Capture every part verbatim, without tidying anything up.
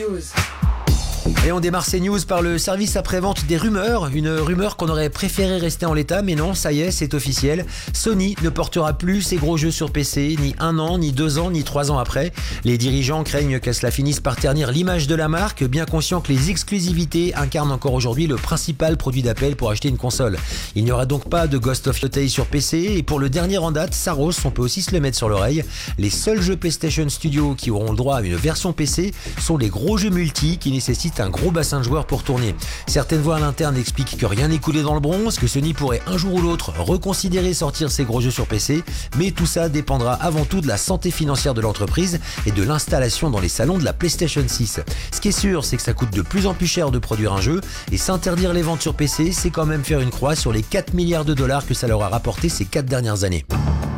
News. Et on démarre ces news par le service après-vente des rumeurs. Une rumeur qu'on aurait préféré rester en l'état, mais non, ça y est, c'est officiel. Sony ne portera plus ses gros jeux sur P C, ni un an, ni deux ans, ni trois ans après. Les dirigeants craignent que cela finisse par ternir l'image de la marque, bien conscients que les exclusivités incarnent encore aujourd'hui le principal produit d'appel pour acheter une console. Il n'y aura donc pas de Ghost of Yotei sur P C, et pour le dernier en date, Saros, on peut aussi se le mettre sur l'oreille. Les seuls jeux PlayStation Studio qui auront le droit à une version P C sont les gros jeux multi qui nécessitent un gros bassin de joueurs pour tourner. Certaines voix à l'interne expliquent que rien n'est coulé dans le bronze, que Sony pourrait un jour ou l'autre reconsidérer sortir ses gros jeux sur P C, mais tout ça dépendra avant tout de la santé financière de l'entreprise et de l'installation dans les salons de la PlayStation six. Ce qui est sûr, c'est que ça coûte de plus en plus cher de produire un jeu, et s'interdire les ventes sur P C, c'est quand même faire une croix sur les quatre milliards de dollars que ça leur a rapporté ces quatre dernières années.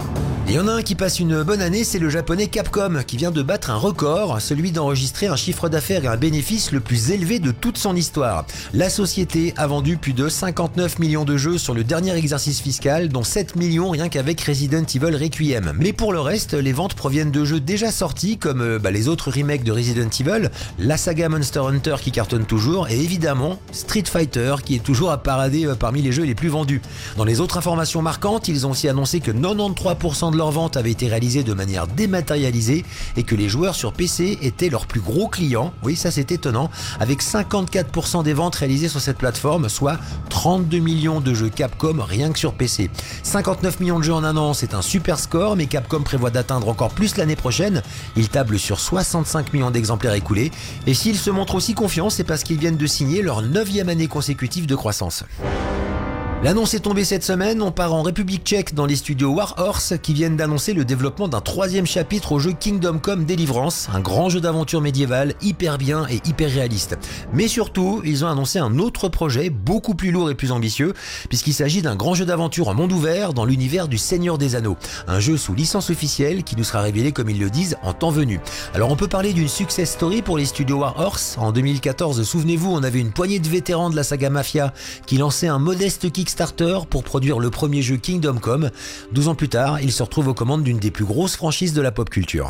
Il y en a un qui passe une bonne année, c'est le japonais Capcom, qui vient de battre un record, celui d'enregistrer un chiffre d'affaires et un bénéfice le plus élevé de toute son histoire. La société a vendu plus de cinquante-neuf millions de jeux sur le dernier exercice fiscal, dont sept millions rien qu'avec Resident Evil Requiem. Mais pour le reste, les ventes proviennent de jeux déjà sortis, comme euh, bah, les autres remakes de Resident Evil, la saga Monster Hunter qui cartonne toujours, et évidemment Street Fighter qui est toujours à parader euh, parmi les jeux les plus vendus. Dans les autres informations marquantes, ils ont aussi annoncé que quatre-vingt-treize pour cent de leurs ventes avaient été réalisées de manière dématérialisée et que les joueurs sur P C étaient leurs plus gros clients. Oui, ça c'est étonnant, avec cinquante-quatre pour cent des ventes réalisées sur cette plateforme, soit trente-deux millions de jeux Capcom rien que sur P C. cinquante-neuf millions de jeux en un an, c'est un super score, mais Capcom prévoit d'atteindre encore plus l'année prochaine. Ils tablent sur soixante-cinq millions d'exemplaires écoulés, et s'ils se montrent aussi confiants, c'est parce qu'ils viennent de signer leur neuvième année consécutive de croissance. L'annonce est tombée cette semaine, on part en République tchèque dans les studios Warhorse qui viennent d'annoncer le développement d'un troisième chapitre au jeu Kingdom Come Deliverance, un grand jeu d'aventure médiéval hyper bien et hyper réaliste. Mais surtout, ils ont annoncé un autre projet beaucoup plus lourd et plus ambitieux, puisqu'il s'agit d'un grand jeu d'aventure en monde ouvert dans l'univers du Seigneur des Anneaux, un jeu sous licence officielle qui nous sera révélé, comme ils le disent, en temps venu. Alors on peut parler d'une success story pour les studios Warhorse. En deux mille quatorze, souvenez-vous, on avait une poignée de vétérans de la saga Mafia qui lançaient un modeste kick Kickstarter pour produire le premier jeu Kingdom Come. douze ans plus tard, il se retrouve aux commandes d'une des plus grosses franchises de la pop culture.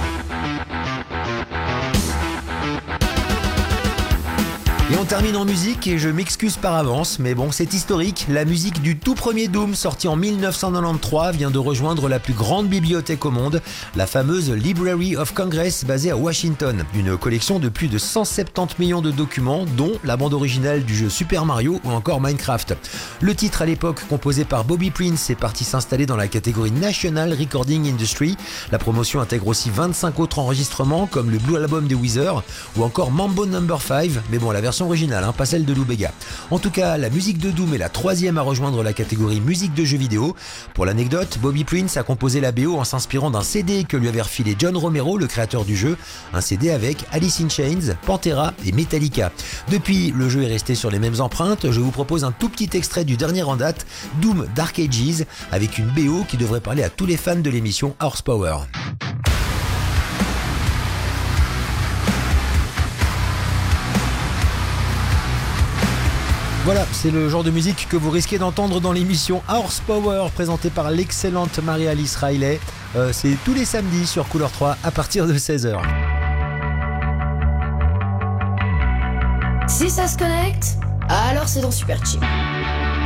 Et on termine en musique, et je m'excuse par avance, mais bon, c'est historique. La musique du tout premier Doom, sorti en mille neuf cent quatre-vingt-treize, vient de rejoindre la plus grande bibliothèque au monde, la fameuse Library of Congress, basée à Washington. Une collection de plus de cent soixante-dix millions de documents, dont la bande originale du jeu Super Mario ou encore Minecraft. Le titre, à l'époque, composé par Bobby Prince, est parti s'installer dans la catégorie National Recording Industry. La promotion intègre aussi vingt-cinq autres enregistrements, comme le Blue Album des Weezer, ou encore Mambo number cinq, mais bon, la version originale, hein, pas celle de Lou Bega. En tout cas, la musique de Doom est la troisième à rejoindre la catégorie musique de jeux vidéo. Pour l'anecdote, Bobby Prince a composé la B O en s'inspirant d'un C D que lui avait refilé John Romero, le créateur du jeu, un C D avec Alice in Chains, Pantera et Metallica. Depuis, le jeu est resté sur les mêmes empreintes. Je vous propose un tout petit extrait du dernier en date, Doom Dark Ages, avec une B O qui devrait parler à tous les fans de l'émission Horsepower. Voilà, c'est le genre de musique que vous risquez d'entendre dans l'émission Horsepower, présentée par l'excellente Marie-Alice Riley. Euh, c'est tous les samedis sur Couleur trois à partir de seize heures. Si ça se connecte, alors c'est dans Super Chip.